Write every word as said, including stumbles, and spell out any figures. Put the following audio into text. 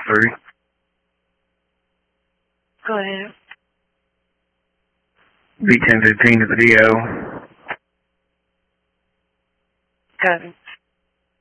through. Go ahead. B ten fifteen to the D O. Got it.